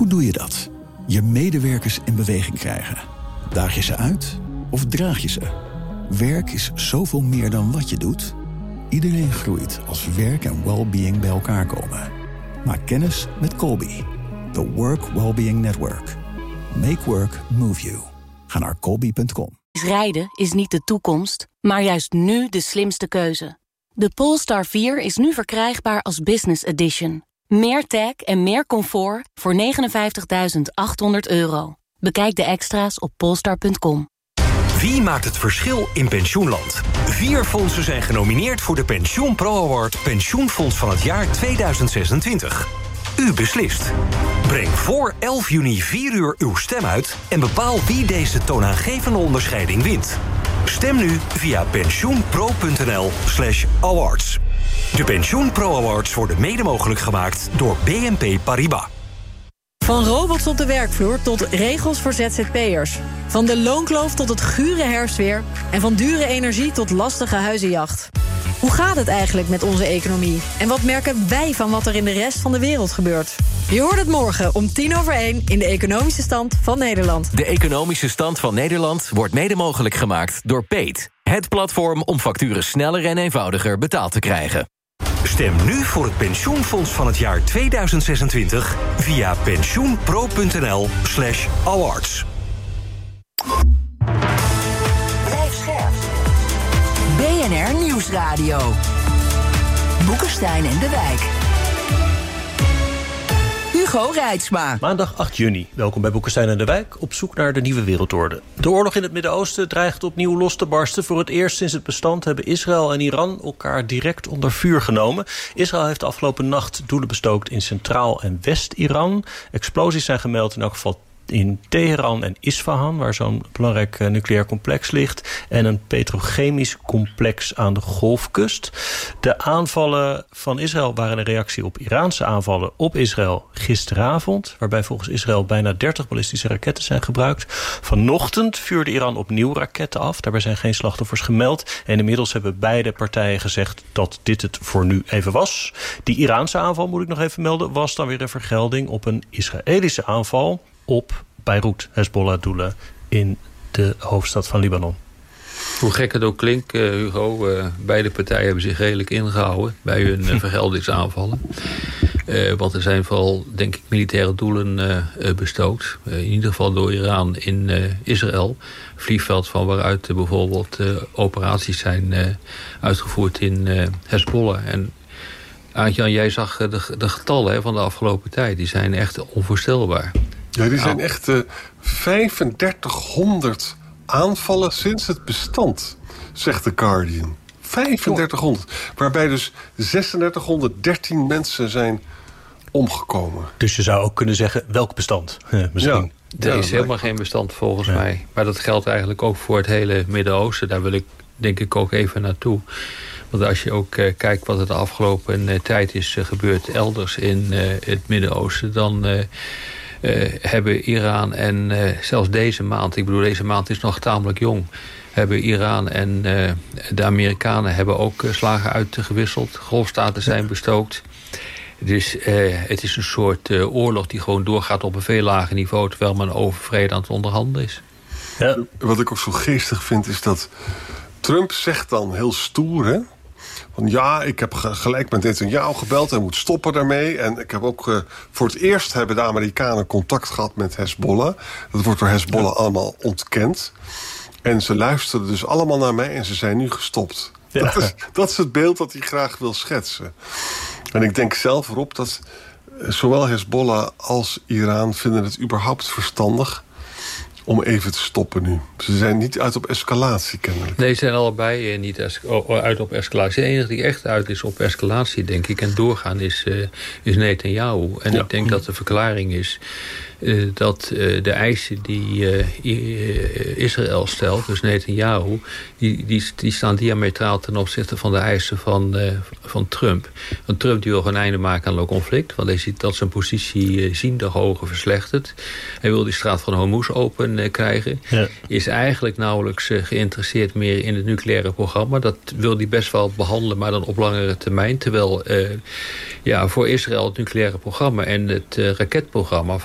Hoe doe je dat? Je medewerkers in beweging krijgen. Daag je ze uit of draag je ze? Werk is zoveel meer dan wat je doet. Iedereen groeit als werk en well-being bij elkaar komen. Maak kennis met Colby. The Work Wellbeing Network. Make work move you. Ga naar colby.com. Rijden is niet de toekomst, maar juist nu de slimste keuze. De Polestar 4 is nu verkrijgbaar als Business Edition. Meer tech en meer comfort voor €59.800. Bekijk de extra's op polestar.com. Wie maakt het verschil in pensioenland? 4 fondsen zijn genomineerd voor de Pensioen Pro Award Pensioenfonds van het jaar 2026. U beslist. Breng voor 11 juni 4 uur uw stem uit en bepaal wie deze toonaangevende onderscheiding wint. Stem nu via pensioenpro.nl/awards. De Pensioen Pro Awards worden mede mogelijk gemaakt door BNP Paribas. Van robots op de werkvloer tot regels voor ZZP'ers. Van de loonkloof tot het gure herfstweer. En van dure energie tot lastige huizenjacht. Hoe gaat het eigenlijk met onze economie? En wat merken wij van wat er in de rest van de wereld gebeurt? Je hoort het morgen om 1:10 in de Economische Stand van Nederland. De Economische Stand van Nederland wordt mede mogelijk gemaakt door Peet. Het platform om facturen sneller en eenvoudiger betaald te krijgen. Stem nu voor het pensioenfonds van het jaar 2026 via pensioenpro.nl/awards. Blijf scherp. BNR Nieuwsradio. Boekenstein en de Wijk. Hugo Reitsma. Maandag 8 juni. Welkom bij Boekenstein en de Wijk, op zoek naar de nieuwe wereldorde. De oorlog in het Midden-Oosten dreigt opnieuw los te barsten. Voor het eerst sinds het bestand hebben Israël en Iran elkaar direct onder vuur genomen. Israël heeft de afgelopen nacht doelen bestookt in Centraal- en West-Iran. Explosies zijn gemeld in elk geval in Teheran en Isfahan, waar zo'n belangrijk nucleair complex ligt, en een petrochemisch complex aan de Golfkust. De aanvallen van Israël waren een reactie op Iraanse aanvallen op Israël gisteravond, waarbij volgens Israël bijna 30 ballistische raketten zijn gebruikt. Vanochtend vuurde Iran opnieuw raketten af. Daarbij zijn geen slachtoffers gemeld. En inmiddels hebben beide partijen gezegd dat dit het voor nu even was. Die Iraanse aanval, moet ik nog even melden, was dan weer een vergelding op een Israëlische aanval op Beirut, Hezbollah-doelen in de hoofdstad van Libanon. Hoe gek het ook klinkt, Hugo, beide partijen hebben zich redelijk ingehouden bij hun vergeldingsaanvallen. Want er zijn vooral, denk ik, militaire doelen bestookt. In ieder geval door Iran in Israël. Vliegveld van waaruit bijvoorbeeld operaties zijn uitgevoerd in Hezbollah. En Aart-Jan, jij zag de getallen van de afgelopen tijd. Die zijn echt onvoorstelbaar. Ja, die zijn echt 3500 aanvallen sinds het bestand, zegt The Guardian. 3500. Waarbij dus 3613 mensen zijn omgekomen. Dus je zou ook kunnen zeggen, welk bestand? Misschien. Ja, er is helemaal geen bestand volgens mij. Maar dat geldt eigenlijk ook voor het hele Midden-Oosten. Daar wil ik denk ik ook even naartoe. Want als je ook kijkt wat er de afgelopen tijd is gebeurd elders in het Midden-Oosten, dan hebben Iran en zelfs deze maand, ik bedoel deze maand is nog tamelijk jong, hebben Iran en de Amerikanen hebben ook slagen uitgewisseld. Golfstaten zijn bestookt. Dus het is een soort oorlog die gewoon doorgaat op een veel lager niveau, terwijl men over vrede aan het onderhandelen is. Ja. Wat ik ook zo geestig vind is dat Trump zegt dan heel stoer, hè? Van ja, ik heb gelijk met Netanyahu gebeld. Hij moet stoppen daarmee. En ik heb ook voor het eerst hebben de Amerikanen contact gehad met Hezbollah. Dat wordt door Hezbollah allemaal ontkend. En ze luisterden dus allemaal naar mij en ze zijn nu gestopt. Ja. Dat is het beeld dat hij graag wil schetsen. En ik denk zelf erop dat zowel Hezbollah als Iran vinden het überhaupt verstandig om even te stoppen nu. Ze zijn niet uit op escalatie, kennelijk. Nee, ze zijn allebei niet uit op escalatie. De enige die echt uit is op escalatie, denk ik, en doorgaan is Netanyahu. En ik denk dat de verklaring is dat de eisen die Israël stelt, dus Netanyahu, die staan diametraal ten opzichte van de eisen van Trump. Want Trump die wil geen einde maken aan het conflict, want hij ziet dat zijn positie ziende hoger verslechtert. Hij wil die straat van Hormuz open krijgen. Ja. Is eigenlijk nauwelijks geïnteresseerd meer in het nucleaire programma. Dat wil hij best wel behandelen, maar dan op langere termijn. Terwijl voor Israël het nucleaire programma en het raketprogramma